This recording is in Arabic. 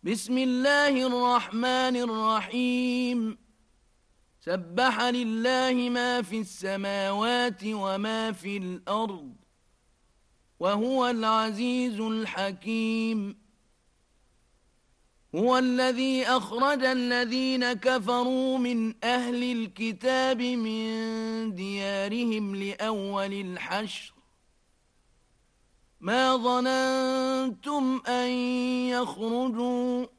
بسم الله الرحمن الرحيم سبح لله ما في السماوات وما في الأرض وهو العزيز الحكيم هو الذي أخرج الذين كفروا من أهل الكتاب من ديارهم لأول الحشر ما ظننتم أن يخرجوا